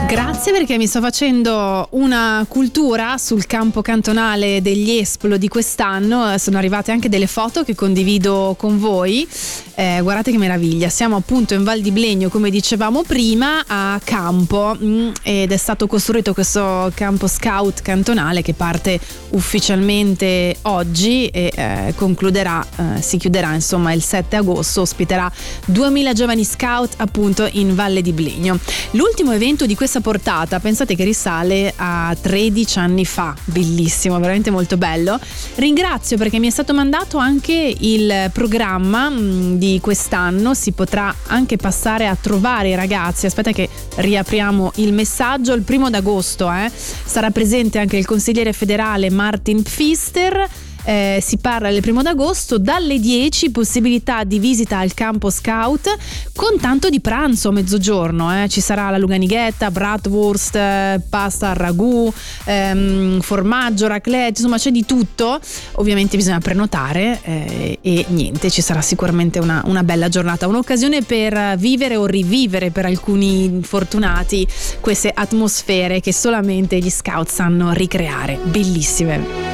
Grazie, perché mi sto facendo una cultura sul campo cantonale degli Esplo di quest'anno. Sono arrivate anche delle foto che condivido con voi. Guardate che meraviglia, siamo appunto in Val di Blegno, come dicevamo prima, a campo, ed è stato costruito questo campo scout cantonale che parte ufficialmente oggi e si chiuderà insomma il 7 agosto, ospiterà 2000 giovani scout appunto in Valle di Blegno. L'ultimo evento di questa portata, pensate che risale a 13 anni fa, bellissimo, veramente molto bello. Ringrazio perché mi è stato mandato anche il programma di quest'anno, si potrà anche passare a trovare i ragazzi. Aspetta che riapriamo il messaggio. Il 1° d'agosto sarà presente anche il consigliere federale Martin Pfister. Si parla il 1° d'agosto dalle 10, possibilità di visita al campo scout con tanto di pranzo a mezzogiorno. Ci sarà la luganighetta, bratwurst, pasta al ragù, formaggio, raclette, insomma c'è di tutto. Ovviamente bisogna prenotare e niente, ci sarà sicuramente una bella giornata, un'occasione per vivere o rivivere per alcuni fortunati queste atmosfere che solamente gli scout sanno ricreare, bellissime.